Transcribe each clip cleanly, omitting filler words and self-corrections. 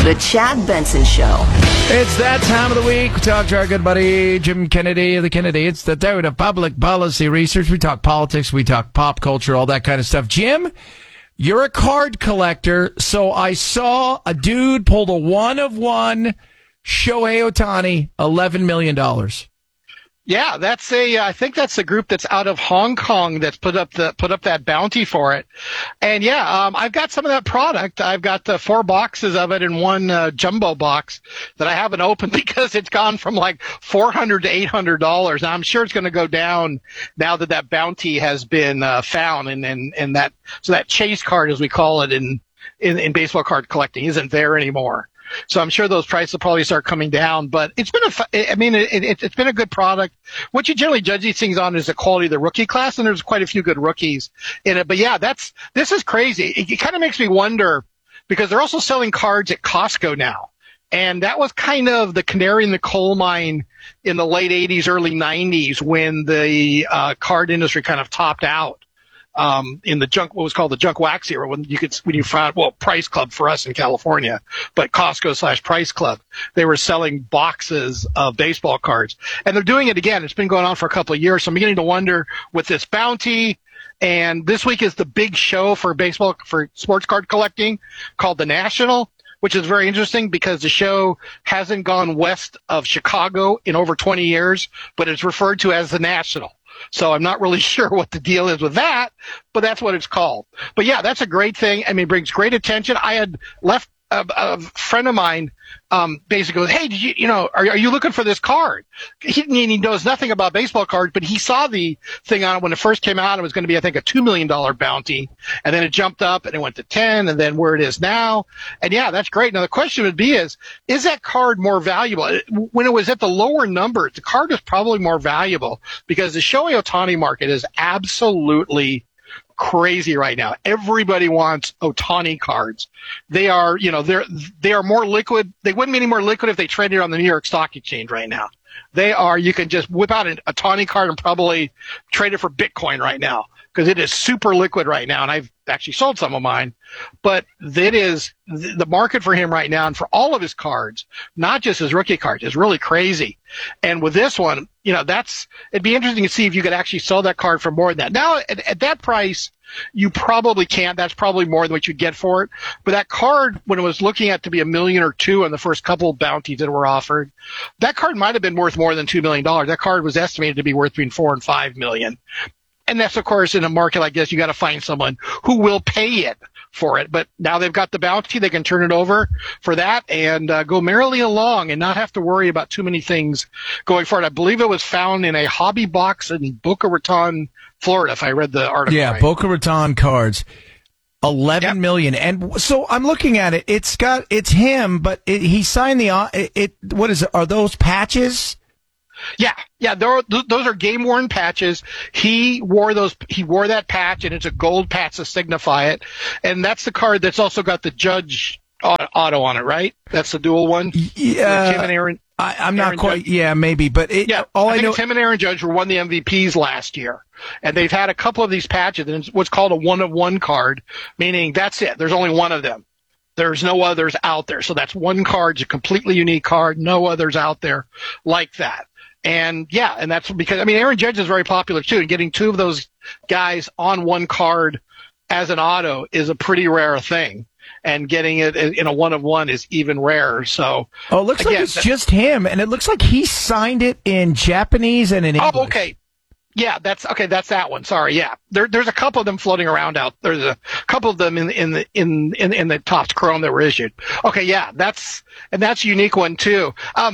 The Chad Benson Show. It's that time of the week. We talk to our good buddy Jim Kennedy of the Kennedy Institute of Public Policy Research. We talk politics, we talk pop culture, all that kind of stuff. Jim, you're a card collector, so I saw a dude pulled a one-of-one Shohei Ohtani, $11 million. Yeah, I think that's the group that's out of Hong Kong that's put up that bounty for it. And yeah, I've got some of that product. I've got 4 boxes of it in one jumbo box that I haven't opened because it's gone from like $400 to $800. Now I'm sure it's going to go down now that bounty has been found, and that chase card, as we call it in baseball card collecting, isn't there anymore. So I'm sure those prices will probably start coming down, but it's been it's been a good product. What you generally judge these things on is the quality of the rookie class, and there's quite a few good rookies in it. But yeah, this is crazy. It kind of makes me wonder, because they're also selling cards at Costco now. And that was kind of the canary in the coal mine in the late 80s, early 90s, when the card industry kind of topped out. In the what was called the junk wax era, when you found, Price Club for us in California, but Costco / Price Club, they were selling boxes of baseball cards, and they're doing it again. It's been going on for a couple of years. So I'm beginning to wonder with this bounty, and this week is the big show for sports card collecting called the National, which is very interesting because the show hasn't gone west of Chicago in over 20 years, but it's referred to as the National. So I'm not really sure what the deal is with that, but that's what it's called. But yeah, that's a great thing. I mean, it brings great attention. I had left a friend of mine, basically goes, "Hey, did are you looking for this card?" He knows nothing about baseball cards, but he saw the thing on it when it first came out. It was going to be, I think, a $2 million bounty, and then it jumped up and it went to 10, and then where it is now. And yeah, that's great. Now the question would be is that card more valuable? When it was at the lower number, the card was probably more valuable because the Shohei Ohtani market is absolutely crazy right now. Everybody wants Ohtani cards. They are, they are more liquid. They wouldn't be any more liquid if they traded on the New York Stock Exchange right now. They are, you can just whip out an Ohtani card and probably trade it for Bitcoin right now because it is super liquid right now. And I've actually sold some of mine, but it is the market for him right now and for all of his cards, not just his rookie cards, is really crazy. And with this one, it'd be interesting to see if you could actually sell that card for more than that. Now, at that price, you probably can't. That's probably more than what you'd get for it. But that card, when it was looking at to be $1 million or $2 million on the first couple of bounties that were offered, that card might have been worth more than $2 million. That card was estimated to be worth between $4 and $5 million. And that's, of course, in a market like this, you got to find someone who will pay it for it. But now they've got the bounty, they can turn it over for that and go merrily along and not have to worry about too many things going forward. I believe it was found in a hobby box in Boca Raton, Florida, if I read the article right. Boca Raton cards. 11 million. And so I'm looking at it. It's him, but he signed what is it? Are those patches? Yeah. Those are game-worn patches. He wore that patch, and it's a gold patch to signify it. And that's the card that's also got the Judge auto on it, right? That's the dual one. Yeah. Tim and Aaron. I'm not quite. Judge. Yeah, maybe. But I know Tim and Aaron Judge won the MVPs last year, and they've had a couple of these patches. And it's what's called a one-of-one card, meaning that's it. There's only one of them. There's no others out there. So that's one card. It's a completely unique card. No others out there like that. And and that's because, Aaron Judge is very popular too, and getting 2 of those guys on one card as an auto is a pretty rare thing. And getting it in a one-of-one is even rarer. So, it looks like it's just him, and it looks like he signed it in Japanese and in English. Oh, okay. Yeah, that's that one. Sorry, yeah. There's a couple of them floating around out. There's a couple of them in the Topps Chrome that were issued. Okay, yeah, that's a unique one too.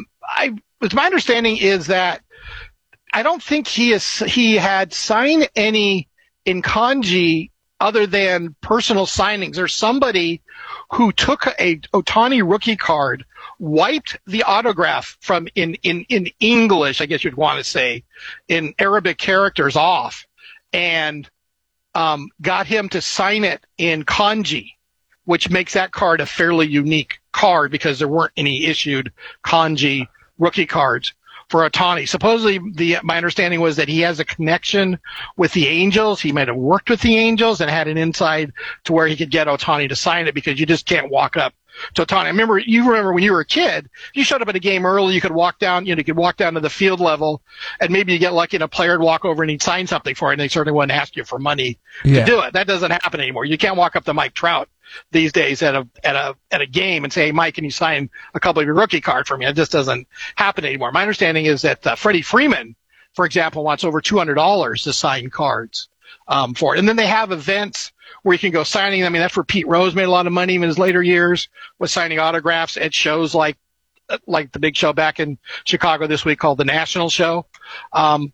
My understanding is that I don't think he had signed any in kanji other than personal signings. There's somebody who took a Ohtani rookie card, wiped the autograph from in English, I guess you'd want to say, in Arabic characters off, and got him to sign it in kanji, which makes that card a fairly unique card because there weren't any issued kanji rookie cards for Otani. Supposedly, my understanding was that he has a connection with the Angels. He might have worked with the Angels and had an inside to where he could get Otani to sign it, because you just can't walk up to Otani. You remember when you were a kid, you showed up at a game early, you could walk down, you could walk down to the field level, and maybe you get lucky and a player would walk over and he'd sign something for it, and they certainly wouldn't ask you for money to do it. That doesn't happen anymore. You can't walk up to Mike Trout these days at a game and say, "Hey, Mike, can you sign a couple of your rookie cards for me?" It just doesn't happen anymore. My understanding is that Freddie Freeman, for example, wants over $200 to sign cards for it. And then they have events where you can go signing. I mean, that's where Pete Rose made a lot of money in his later years, was signing autographs at shows like the big show back in Chicago this week called the National Show. But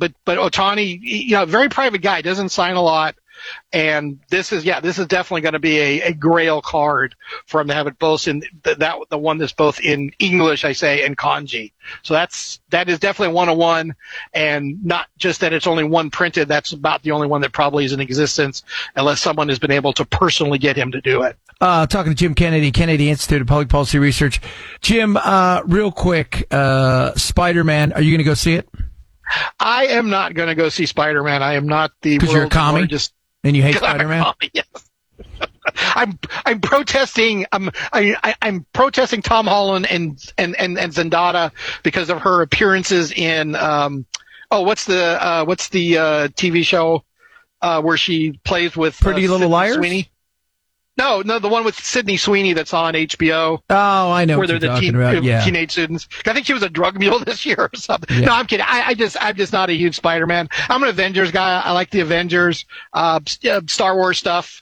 Otani, very private guy, doesn't sign a lot. And this is definitely going to be a grail card for him to have it both in the one that's both in English, I say, and kanji. So that is definitely a 101, and not just that it's only one printed. That's about the only one that probably is in existence, unless someone has been able to personally get him to do it. Talking to Jim Kennedy, Kennedy Institute of Public Policy Research. Jim, real quick, Spider-Man, are you going to go see it? I am not going to go see Spider-Man. I am not the world's you're a commie? Largest. And you hate Spider-Man? Yes. I'm protesting. I'm protesting Tom Holland and Zendaya because of her appearances in what's the TV show where she plays with Pretty Little Liars? Sweeney? No, the one with Sydney Sweeney that's on HBO. Oh, I know. Where they're the teenage students. I think she was a drug mule this year or something. Yeah. No, I'm kidding. I'm just not a huge Spider-Man. I'm an Avengers guy. I like the Avengers, Star Wars stuff.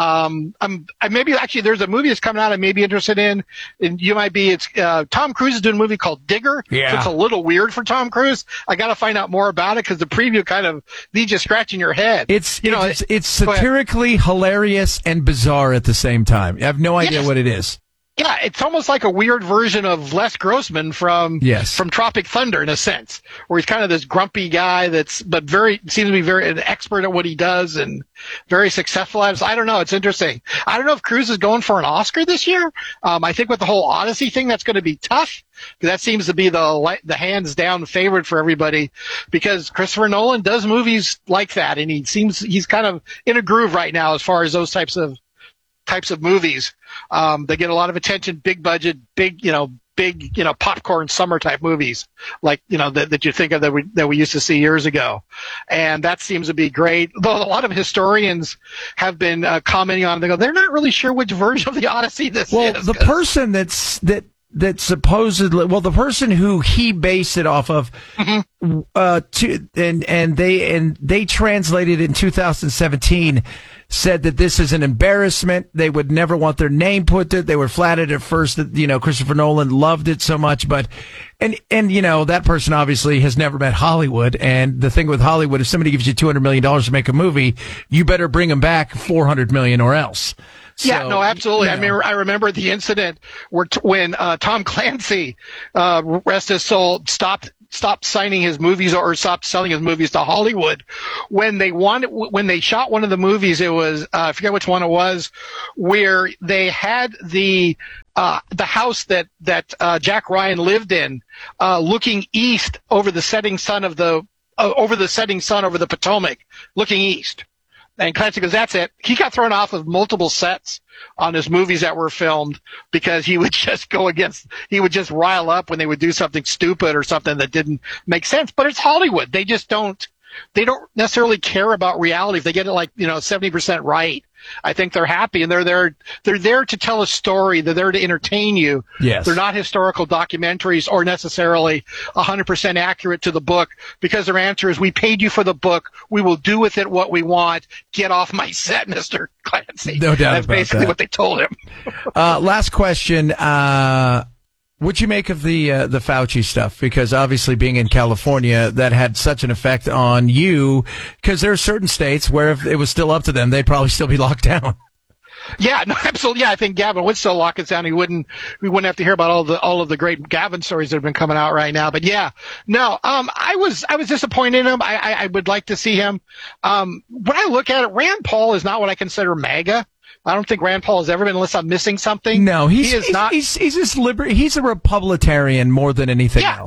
Maybe actually there's a movie that's coming out I may be interested in, and you might be. It's Tom Cruise is doing a movie called Digger. Yeah. So it's a little weird for Tom Cruise. I got to find out more about it because the preview kind of leaves you scratching your head. It's satirically hilarious and bizarre at the same time. I have no idea what it is. Yeah, it's almost like a weird version of Les Grossman from Tropic Thunder in a sense, where he's kind of this grumpy guy seems to be very an expert at what he does and very successful at it. So I don't know. It's interesting. I don't know if Cruise is going for an Oscar this year. I think with the whole Odyssey thing, that's going to be tough. That seems to be the hands down favorite for everybody, because Christopher Nolan does movies like that, and he's kind of in a groove right now as far as those types of movies. They get a lot of attention, big budget, big popcorn summer type movies like, that you think of that we used to see years ago. And that seems to be great. Though a lot of historians have been commenting on it. They go, they're not really sure which version of the Odyssey this is. Well, the person that supposedly, the person who he based it off of, and they translated in 2017, said that this is an embarrassment. They would never want their name put to it. They were flattered at first that, Christopher Nolan loved it so much, but, and that person obviously has never met Hollywood. And the thing with Hollywood, if somebody gives you $200 million to make a movie, you better bring them back $400 million or else. Yeah, no, absolutely. I remember the incident when Tom Clancy, rest his soul, stopped signing his movies or stopped selling his movies to Hollywood. When they shot one of the movies, it was, I forget which one it was, where they had the house that Jack Ryan lived in, looking east over the setting sun over the Potomac, looking east. And Clancy goes, that's it. He got thrown off of multiple sets on his movies that were filmed because he would just rile up when they would do something stupid or something that didn't make sense. But it's Hollywood. They don't necessarily care about reality. If they get it 70% right, I think they're happy, and they're there to tell a story. They're there to entertain you. Yes. They're not historical documentaries or necessarily 100% accurate to the book, because their answer is, we paid you for the book. We will do with it what we want. Get off my set, Mr. Clancy. No doubt That's about basically that. what they told him. Last question. What'd you make of the Fauci stuff? Because obviously being in California, that had such an effect on you, because there are certain states where if it was still up to them, they'd probably still be locked down. Yeah, no, absolutely. Yeah, I think Gavin would still lock us down. We wouldn't have to hear about all of the great Gavin stories that have been coming out right now. But yeah, no, I was disappointed in him. I would like to see him. When I look at it, Rand Paul is not what I consider MAGA. I don't think Rand Paul has ever been, unless I'm missing something. No, he's a Republican more than anything else.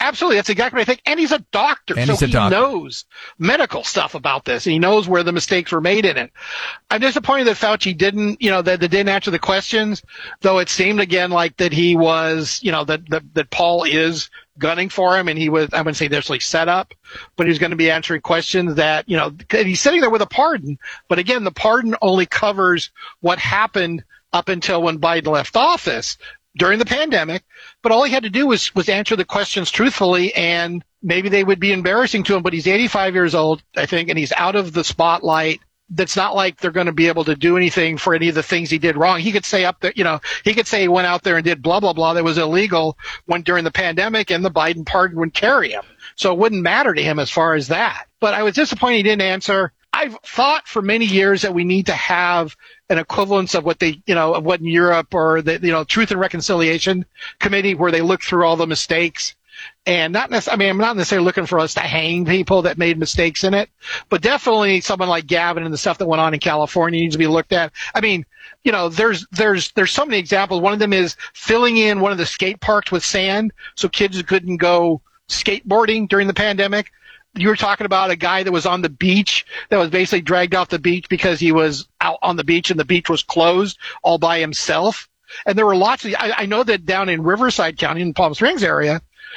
Absolutely. That's exactly what I think. And he's a doctor. And so he's a he doctor. knows medical stuff about this. And he knows where the mistakes were made in it. I'm disappointed that Fauci didn't, that didn't answer the questions, though it seemed again like that he was, that Paul is gunning for him, and he was, I wouldn't say necessarily set up, but he's going to be answering questions that, he's sitting there with a pardon. But again, the pardon only covers what happened up until when Biden left office during the pandemic. But all he had to do was answer the questions truthfully, and maybe they would be embarrassing to him. But he's 85 years old, I think, and he's out of the spotlight. That's not like they're going to be able to do anything for any of the things he did wrong. He could say up there, he could say he went out there and did blah, blah, blah that was illegal during the pandemic, and the Biden pardon would carry him. So it wouldn't matter to him as far as that. But I was disappointed he didn't answer. I've thought for many years that we need to have an equivalence of what of what in Europe, or the, Truth and Reconciliation Committee, where they look through all the mistakes. And I'm not necessarily looking for us to hang people that made mistakes in it, but definitely someone like Gavin and the stuff that went on in California needs to be looked at. I mean, there's so many examples. One of them is filling in one of the skate parks with sand so kids couldn't go skateboarding during the pandemic. You were talking about a guy that was on the beach that was basically dragged off the beach because he was out on the beach and the beach was closed all by himself. And there were lots of, I know that down in Riverside County in the Palm Springs area,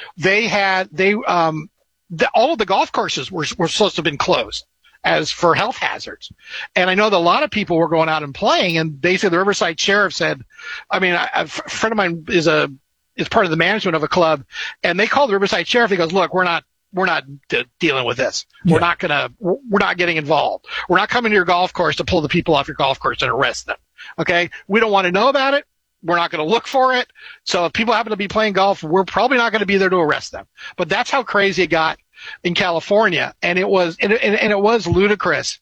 all of the golf courses were supposed to have been closed as for health hazards. And I know that a lot of people were going out and playing, and basically the Riverside sheriff said, a friend of mine is part of the management of a club, and they called the Riverside sheriff. He goes, look, we're not dealing with this. Yeah. We're not getting involved. We're not coming to your golf course to pull the people off your golf course and arrest them. Okay. We don't want to know about it. We're not going to look for it. So if people happen to be playing golf, we're probably not going to be there to arrest them. But that's how crazy it got in California. And it was ludicrous.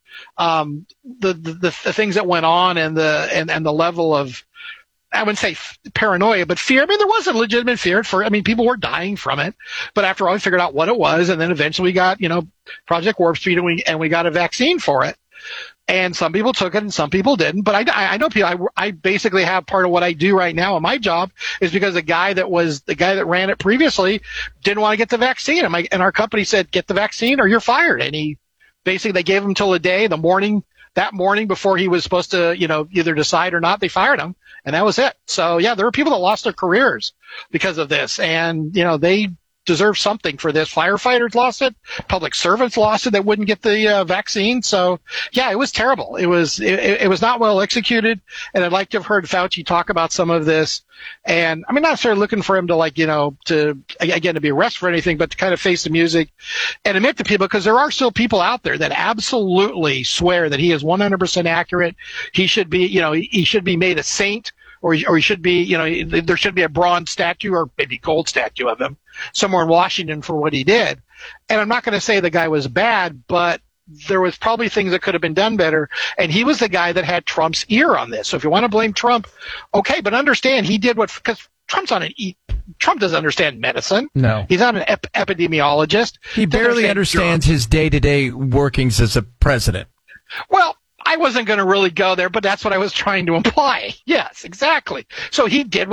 The things that went on and the level of, I wouldn't say paranoia, but fear. I mean, there was a legitimate fear people were dying from it, but after all, we figured out what it was. And then eventually we got, Project Warp Speed, and we got a vaccine for it. And some people took it and some people didn't. But I know people, I basically have part of what I do right now in my job is because the guy that ran it previously didn't want to get the vaccine. And our company said, get the vaccine or you're fired. And they gave him till that morning before he was supposed to, either decide or not, they fired him. And that was it. So yeah, there were people that lost their careers because of this. And, they deserve something for this. Firefighters lost it. Public servants lost it that wouldn't get the vaccine. So yeah, it was terrible. It was not well executed. And I'd like to have heard Fauci talk about some of this. And not necessarily looking for him to to be arrested for anything, but to kind of face the music and admit to people, because there are still people out there that absolutely swear that he is 100% accurate. He should be, he should be made a saint, or he should be, there should be a bronze statue or maybe gold statue of him somewhere in Washington for what he did. And I'm not going to say the guy was bad, but there was probably things that could have been done better. And he was the guy that had Trump's ear on this. So if you want to blame Trump, okay, but understand he did because Trump doesn't understand medicine. No. He's not an epidemiologist. He barely understands his day-to-day workings as a president. Well, I wasn't going to really go there, but that's what I was trying to imply. Yes, exactly. So he did